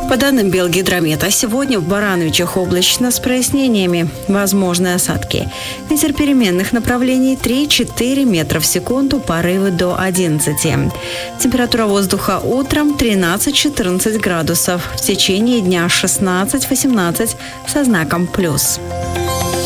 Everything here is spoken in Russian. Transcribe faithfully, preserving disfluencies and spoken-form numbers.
По данным Белгидромета, сегодня в Барановичах облачно с прояснениями. Возможны осадки. Ветер переменных направлений три-четыре метра в секунду, порывы до одиннадцати. Температура воздуха утром тринадцать-четырнадцать градусов. В течение дня шестнадцать-восемнадцать со знаком плюс.